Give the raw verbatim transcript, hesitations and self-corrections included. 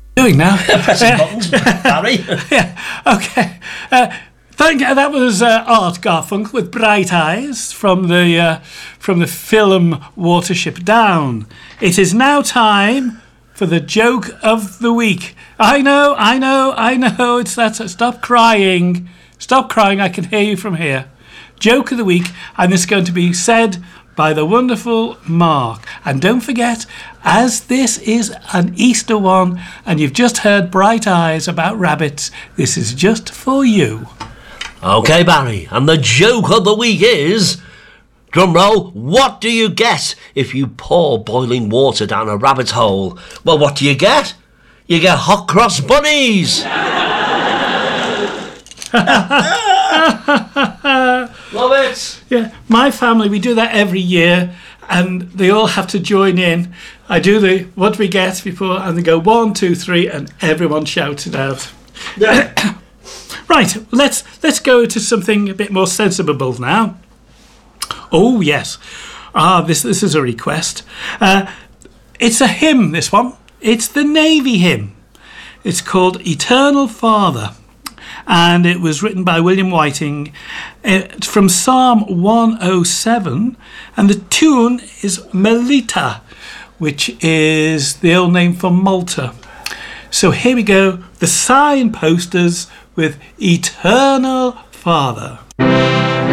Doing now. Pressing buttons, Barry. Yeah, okay. Uh, thank you. That was uh, Art Garfunkel with Bright Eyes from the uh, from the film Watership Down. It is now time for the joke of the week. I know, I know, I know. It's that. Stop crying. Stop crying. I can hear you from here. Joke of the week, and it's going to be said by the wonderful Mark. And don't forget, as this is an Easter one, and you've just heard Bright Eyes about rabbits, this is just for you. Okay, Barry, and the joke of the week is... Drumroll, what do you get if you pour boiling water down a rabbit's hole? Well, what do you get? You get hot cross bunnies! Love it! Yeah, my family, we do that every year, and they all have to join in. I do the what do we get before, and they go one, two, three, and everyone shouts it out. Yeah. Right, let's let's go to something a bit more sensible now. Oh yes, ah, this this is a request. Uh, it's a hymn. This one. It's the Navy hymn. It's called Eternal Father. And it was written by William Whiting uh, from Psalm one oh seven, and the tune is Melita, which is the old name for Malta. So here we go, the signposters with Eternal Father.